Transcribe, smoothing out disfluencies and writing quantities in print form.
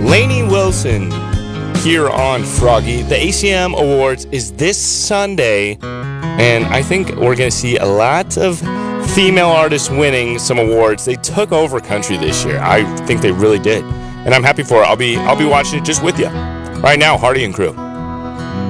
Lainey Wilson here on Froggy. The ACM Awards is this Sunday, and I think we're going to see a lot of female artists winning some awards. They took over country this year. I think they really did, and I'm happy for it. I'll be watching it just with you. Right now, Hardy and Crew.